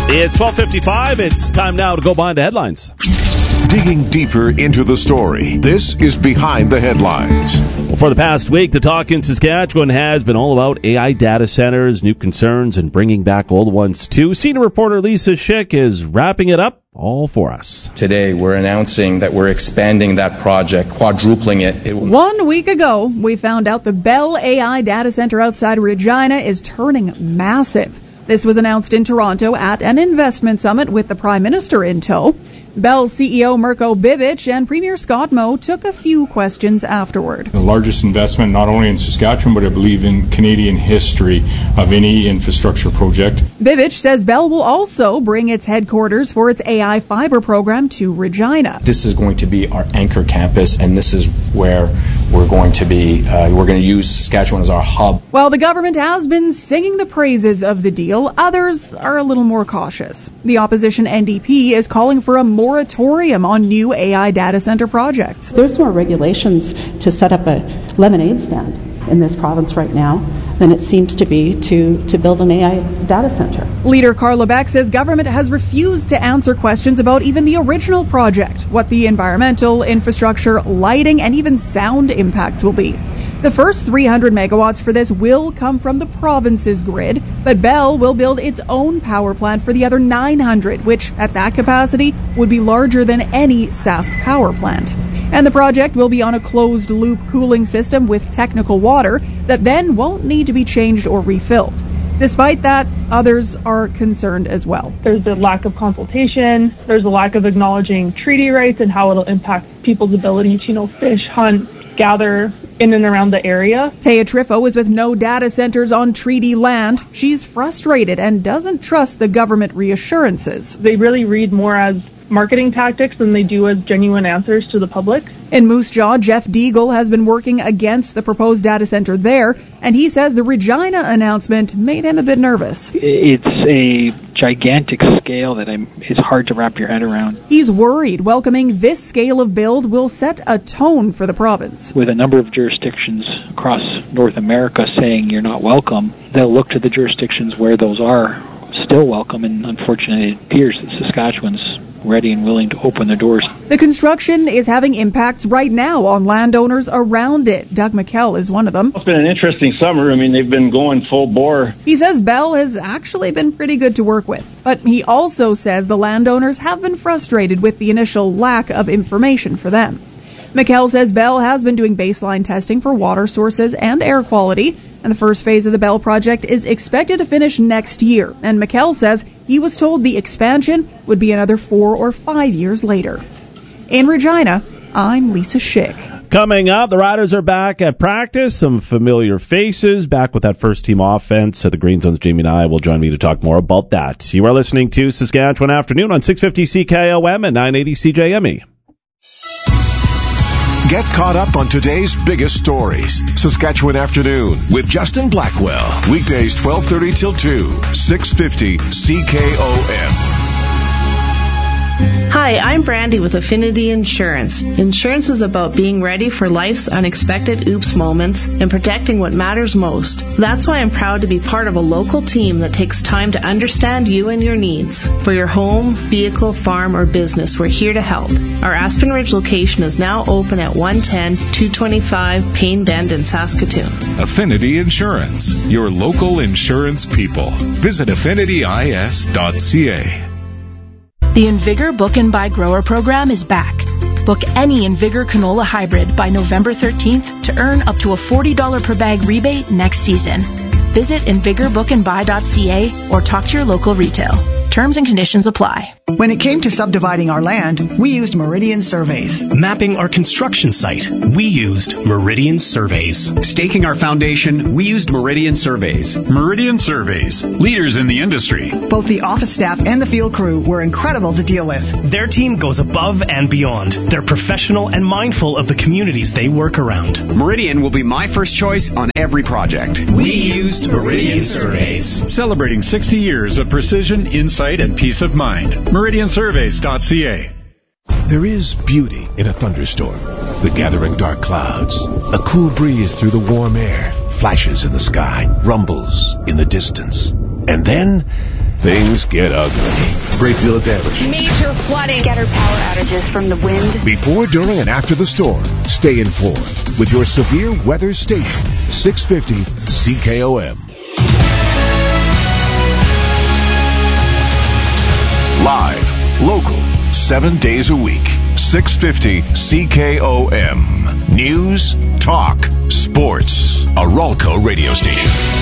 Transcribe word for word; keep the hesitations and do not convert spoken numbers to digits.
It's twelve fifty-five. It's time now to go behind the headlines. Digging deeper into the story, this is Behind the Headlines. Well, for the past week, the talk in Saskatchewan has been all about A I data centers, new concerns, and bringing back old ones too. Senior reporter Lisa Schick is wrapping it up all for us. Today, we're announcing that we're expanding that project, quadrupling it. it will- One week ago, we found out the Bell A I data center outside Regina is turning massive. This was announced in Toronto at an investment summit with the Prime Minister in tow. Bell C E O Mirko Bibic and Premier Scott Moe took a few questions afterward. The largest investment not only in Saskatchewan, but I believe in Canadian history of any infrastructure project. Bibic says Bell will also bring its headquarters for its A I fiber program to Regina. This is going to be our anchor campus, and this is where we're going to be, uh, we're going to use Saskatchewan as our hub. While the government has been singing the praises of the deal, others are a little more cautious. The opposition N D P is calling for a moratorium on new A I data center projects. There's more regulations to set up a lemonade stand in this province right now than it seems to be to, to build an A I data center. Leader Carla Beck says government has refused to answer questions about even the original project, what the environmental, infrastructure, lighting, and even sound impacts will be. The first three hundred megawatts for this will come from the province's grid, but Bell will build its own power plant for the other nine hundred, which at that capacity would be larger than any Sask power plant. And the project will be on a closed-loop cooling system with technical water that then won't need to be changed or refilled. Despite that, others are concerned as well. There's a lack of consultation. There's a lack of acknowledging treaty rights and how it'll impact people's ability to, you know, fish, hunt, gather in and around the area. Taya Trifo is with no data centers on treaty land. She's frustrated and doesn't trust the government reassurances. They really read more as marketing tactics than they do as genuine answers to the public. In Moose Jaw, Jeff Deagle has been working against the proposed data center there, and he says the Regina announcement made him a bit nervous. It's a gigantic scale that I'm, it's hard to wrap your head around. He's worried welcoming this scale of build will set a tone for the province. With a number of jurisdictions across North America saying you're not welcome, they'll look to the jurisdictions where those are still welcome, and unfortunately it appears that Saskatchewan's ready and willing to open their doors. The construction is having impacts right now on landowners around it. Doug McKell is one of them. It's been an interesting summer. I mean, they've been going full bore. He says Bell has actually been pretty good to work with, but he also says the landowners have been frustrated with the initial lack of information for them. McKell says Bell has been doing baseline testing for water sources and air quality, and the first phase of the Bell project is expected to finish next year. And McKell says he was told the expansion would be another four or five years later. In Regina, I'm Lisa Schick. Coming up, the Riders are back at practice. Some familiar faces back with that first-team offense. So the Green Zone's Jamie Nye will join me to talk more about that. You are listening to Saskatchewan Afternoon on six fifty C K O M and nine eighty C J M E. Get caught up on today's biggest stories. Saskatchewan Afternoon with Justin Blackwell. Weekdays twelve thirty till two, six fifty C K O M. Hi, I'm Brandy with Affinity Insurance. Insurance is about being ready for life's unexpected oops moments and protecting what matters most. That's why I'm proud to be part of a local team that takes time to understand you and your needs. For your home, vehicle, farm, or business, we're here to help. Our Aspen Ridge location is now open at one ten, two twenty-five Payne Bend in Saskatoon. Affinity Insurance, your local insurance people. Visit affinity I S dot C A. The Invigor Book and Buy Grower program is back. Book any Invigor canola hybrid by November thirteenth to earn up to a forty dollars per bag rebate next season. Visit invigor book and buy dot c a or talk to your local retail. Terms and conditions apply. When it came to subdividing our land, we used Meridian Surveys. Mapping our construction site, we used Meridian Surveys. Staking our foundation, we used Meridian Surveys. Meridian Surveys, leaders in the industry. Both the office staff and the field crew were incredible to deal with. Their team goes above and beyond. They're professional and mindful of the communities they work around. Meridian will be my first choice on every project. We used Meridian Surveys. Celebrating sixty years of precision, insight, and peace of mind. meridian surveys dot c a. There is beauty in a thunderstorm. The gathering dark clouds, a cool breeze through the warm air, flashes in the sky, rumbles in the distance. And then things get ugly. Great deal of damage. Major flooding. Getter power outages from the wind. Before, during, and after the storm, stay informed with your severe weather station, six fifty C K O M. Live, local, seven days a week, six fifty C K O M. News, talk, sports. A Ralco radio station.